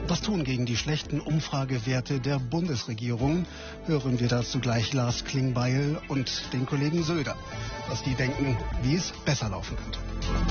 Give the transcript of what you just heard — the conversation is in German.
Was tun gegen die schlechten Umfragewerte der Bundesregierung? Hören wir dazu gleich Lars Klingbeil und den Kollegen Söder, was die denken, wie es besser laufen könnte.